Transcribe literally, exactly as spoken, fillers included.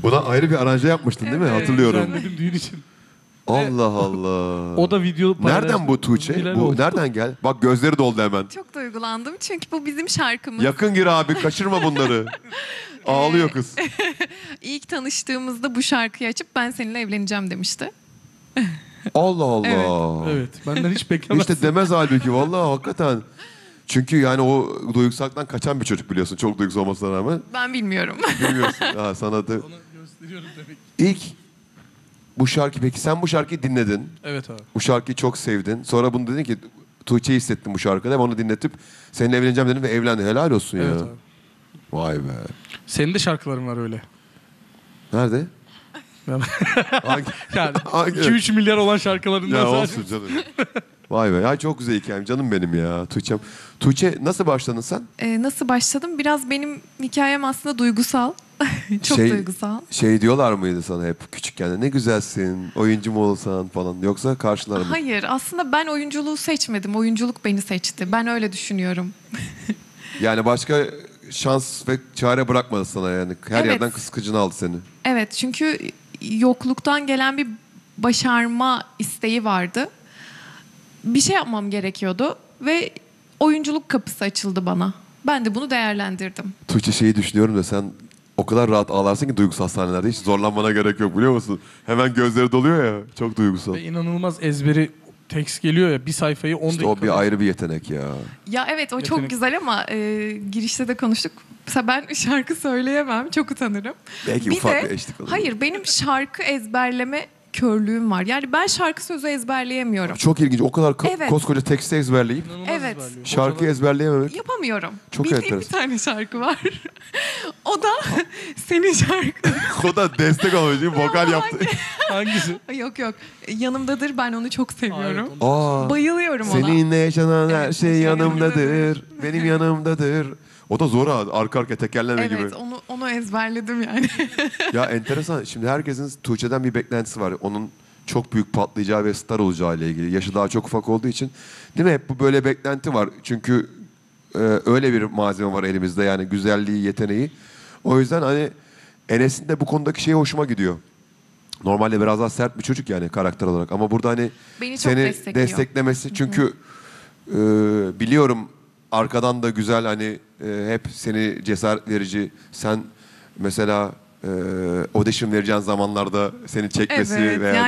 Buna ayrı bir aranje yapmıştın değil mi? Evet, Hatırlıyorum. düzenledim düğün için. Allah Allah. O da video Nereden bu Tuğçe? Neler Bu oldu? nereden gel? Bak gözleri doldu hemen. Çok duygulandım çünkü bu bizim şarkımız. Yakın gir abi, kaçırma bunları. Ağlıyor kız. İlk tanıştığımızda bu şarkıyı açıp ben seninle evleneceğim demişti. Allah Allah. Evet, benden hiç beklemezsin. İşte demez halbuki vallahi hakikaten. Çünkü yani o duygusallıktan kaçan bir çocuk biliyorsun. Çok duygusal olmasına rağmen. Ben bilmiyorum. Bilmiyorsun. Ha, sana da... Onu gösteriyorum demek. İlk bu şarkı, peki sen bu şarkıyı dinledin. Evet abi. Bu şarkıyı çok sevdin. Sonra bunu dedin ki Tuğçe'yi hissettim bu şarkıda. Ve onu dinletip seninle evleneceğim dedim ve evlendin. Helal olsun Evet ya. abi. Vay be. Senin de şarkıların var öyle. Nerede? Yani Hangi? Hangi? iki üç milyar olan şarkılarından Ya sadece. olsun canım. Vay be. Ya çok güzel hikayem. Canım benim ya. Tuğçe'm. Tuğçe nasıl başladın sen? Ee, nasıl başladım? Biraz benim hikayem aslında duygusal. Çok Şey- duygusal. Şey diyorlar mıydı sana hep küçükken? Ne güzelsin, oyuncu mu olsan falan. Yoksa karşılar mı? Hayır, aslında ben oyunculuğu seçmedim. Oyunculuk beni seçti. Ben öyle düşünüyorum. Yani başka şans ve çare bırakmadı sana yani. Her Evet. yerden kıskıcını aldı seni. Evet, çünkü yokluktan gelen bir başarma isteği vardı. Bir şey yapmam gerekiyordu ve oyunculuk kapısı açıldı bana. Ben de bunu değerlendirdim. Tuğçe şeyi düşünüyorum da sen o kadar rahat ağlarsın ki duygusal sahnelerde. Hiç zorlanmana gerek yok biliyor musun? Hemen gözleri doluyor ya. Çok duygusal. Ve inanılmaz ezberi tekst geliyor ya, bir sayfayı on İşte dakika. o bir ayrı bir yetenek ya. Ya evet, o çok Yetenek- güzel ama e, girişte de konuştuk. Mesela ben şarkı söyleyemem, çok utanırım. Belki Bir ufak de- bir eşlik olur. Hayır, benim şarkı ezberleme körlüğüm var. Yani ben şarkı sözü ezberleyemiyorum. Çok ilginç. O kadar ko- Evet. koskoca teksti ezberleyip İnanılmaz Evet. ezberliyor. şarkıyı Hocalar- ezberleyememek. Yapamıyorum. Çok Bildiğim enteresan. bir tane şarkı var. O da senin şarkın. O da destek olmuş değil mi? Vokal yaptı. Hangisi? Yok yok. Yanımdadır, ben onu çok seviyorum. Aa, evet, Aa, Bayılıyorum ona. seninle yaşanan her Evet, şey her şey yanımdadır. yanımdadır. Benim yanımdadır. O da zor ha. Arka arka tekerleme gibi. Evet, onu onu ezberledim yani. Ya enteresan. Şimdi herkesin Tuğçe'den bir beklentisi var. Onun çok büyük patlayacağı ve star olacağı ile ilgili. Yaşı daha çok ufak olduğu için. Değil mi? Hep bu böyle beklenti var. Çünkü e, öyle bir malzeme var elimizde. Yani güzelliği, yeteneği. O yüzden hani Enes'in de bu konudaki şey hoşuma gidiyor. Normalde biraz daha sert bir çocuk yani karakter olarak. Ama burada hani Beni çok seni destekliyor. desteklemesi. Çünkü e, biliyorum arkadan da güzel hani e, hep seni cesaret verici. Sen mesela e, audition vereceğin zamanlarda seni çekmesi Evet, veya yani